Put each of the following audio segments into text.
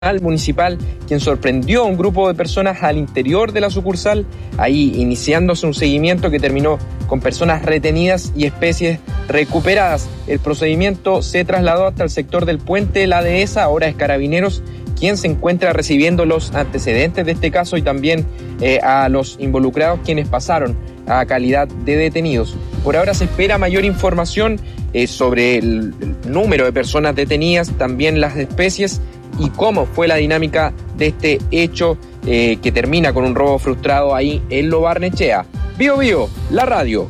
municipal, quien sorprendió a un grupo de personas al interior de la sucursal, ahí iniciándose un seguimiento que terminó con personas retenidas y especies recuperadas. El procedimiento se trasladó hasta el sector del puente La Dehesa, ahora es Carabineros quien se encuentra recibiendo los antecedentes de este caso y también a los involucrados quienes pasaron a calidad de detenidos. Por ahora se espera mayor información sobre el número de personas detenidas, también las especies y cómo fue la dinámica de este hecho que termina con un robo frustrado ahí en Lo Barnechea. Bío Bío, la radio.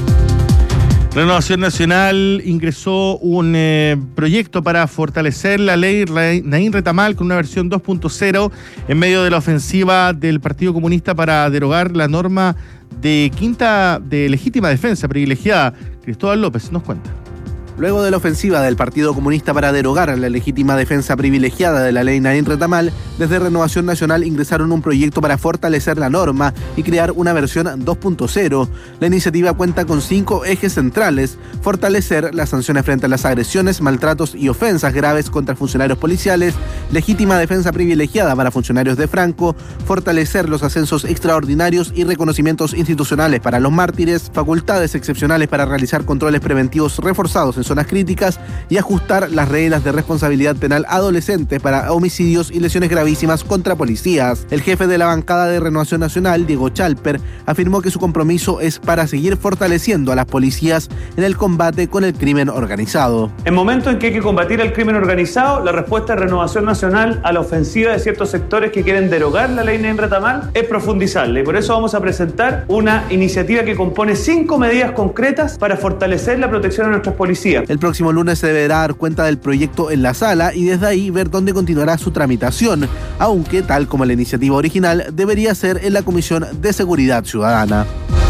Renovación Nacional ingresó un proyecto para fortalecer la ley Naín Retamal con una versión 2.0 en medio de la ofensiva del Partido Comunista para derogar la norma de legítima defensa privilegiada. Cristóbal López nos cuenta. Luego de la ofensiva del Partido Comunista para derogar la legítima defensa privilegiada de la ley Naín Retamal, desde Renovación Nacional ingresaron un proyecto para fortalecer la norma y crear una versión 2.0. La iniciativa cuenta con 5 ejes centrales: fortalecer las sanciones frente a las agresiones, maltratos y ofensas graves contra funcionarios policiales, legítima defensa privilegiada para funcionarios de Franco, fortalecer los ascensos extraordinarios y reconocimientos institucionales para los mártires, facultades excepcionales para realizar controles preventivos reforzados en zonas críticas y ajustar las reglas de responsabilidad penal adolescente para homicidios y lesiones gravísimas contra policías. El jefe de la bancada de Renovación Nacional, Diego Chalper, afirmó que su compromiso es para seguir fortaleciendo a las policías en el combate con el crimen organizado. En momentos en que hay que combatir el crimen organizado, la respuesta de Renovación Nacional a la ofensiva de ciertos sectores que quieren derogar la ley Naín Retamal es profundizarla, y por eso vamos a presentar una iniciativa que compone 5 medidas concretas para fortalecer la protección a nuestras policías. El próximo lunes se deberá dar cuenta del proyecto en la sala y desde ahí ver dónde continuará su tramitación, aunque, tal como la iniciativa original, debería ser en la Comisión de Seguridad Ciudadana.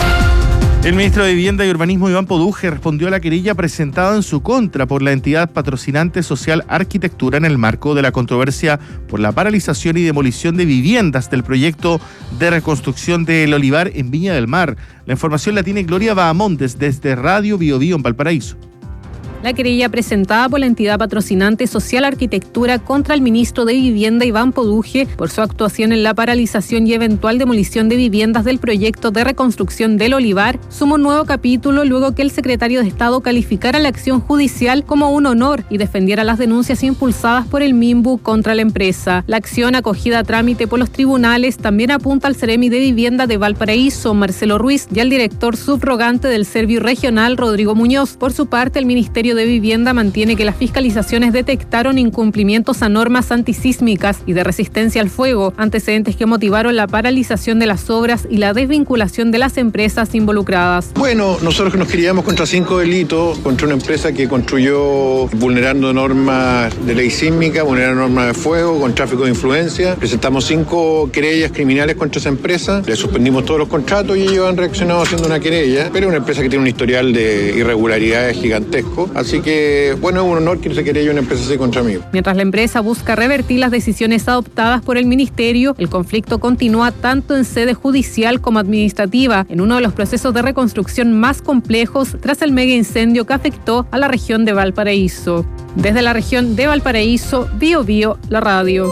El ministro de Vivienda y Urbanismo, Iván Poduje, respondió a la querella presentada en su contra por la entidad patrocinante social Arquitectura en el marco de la controversia por la paralización y demolición de viviendas del proyecto de reconstrucción del Olivar en Viña del Mar. La información la tiene Gloria Bahamondes desde Radio Bío Bío en Valparaíso. La querella presentada por la entidad patrocinante Social Arquitectura contra el ministro de Vivienda, Iván Poduje, por su actuación en la paralización y eventual demolición de viviendas del proyecto de reconstrucción del Olivar, suma un nuevo capítulo luego que el secretario de Estado calificara la acción judicial como un honor y defendiera las denuncias impulsadas por el MIMBU contra la empresa. La acción, acogida a trámite por los tribunales, también apunta al Seremi de Vivienda de Valparaíso, Marcelo Ruiz, y al director subrogante del Servio Regional, Rodrigo Muñoz. Por su parte, el Ministerio de Vivienda mantiene que las fiscalizaciones detectaron incumplimientos a normas antisísmicas y de resistencia al fuego, antecedentes que motivaron la paralización de las obras y la desvinculación de las empresas involucradas. Bueno, nosotros nos queríamos contra 5 delitos, contra una empresa que construyó vulnerando normas de ley sísmica, vulnerando normas de fuego, con tráfico de influencia. Presentamos 5 querellas criminales contra esa empresa, le suspendimos todos los contratos y ellos han reaccionado haciendo una querella, pero es una empresa que tiene un historial de irregularidades gigantesco. Así que, bueno, es un honor que se querelle una empresa así contra mí. Mientras la empresa busca revertir las decisiones adoptadas por el ministerio, el conflicto continúa tanto en sede judicial como administrativa, en uno de los procesos de reconstrucción más complejos tras el mega incendio que afectó a la región de Valparaíso. Desde la región de Valparaíso, Bío Bío, la radio.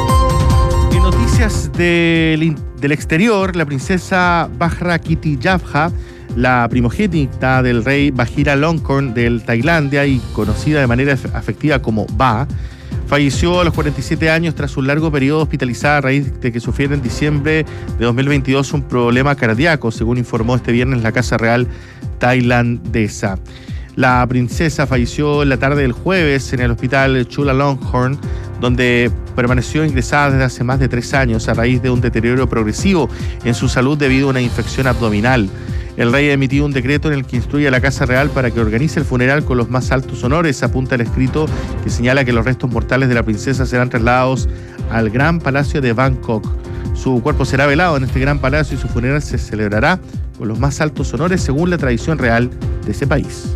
En noticias del exterior, la princesa Bajrakitiyabha, la primogénita del rey Vajiralongkorn de Tailandia y conocida de manera afectiva como Ba, falleció a los 47 años tras un largo periodo hospitalizada a raíz de que sufriera en diciembre de 2022 un problema cardíaco, según informó este viernes la Casa Real tailandesa. La princesa falleció en la tarde del jueves en el hospital Chulalongkorn, donde permaneció ingresada desde hace más de 3 años a raíz de un deterioro progresivo en su salud debido a una infección abdominal. El rey emitió un decreto en el que instruye a la Casa Real para que organice el funeral con los más altos honores, apunta el escrito que señala que los restos mortales de la princesa serán trasladados al Gran Palacio de Bangkok. Su cuerpo será velado en este Gran Palacio y su funeral se celebrará con los más altos honores según la tradición real de ese país.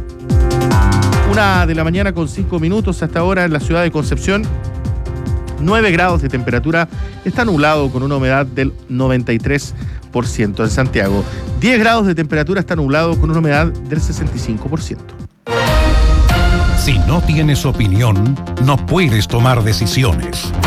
1:05 a.m. hasta ahora en la ciudad de Concepción. 9 grados de temperatura, está nublado con una humedad del 93%. En Santiago, 10 grados de temperatura, está nublado con una humedad del 65%. Si no tienes opinión, no puedes tomar decisiones.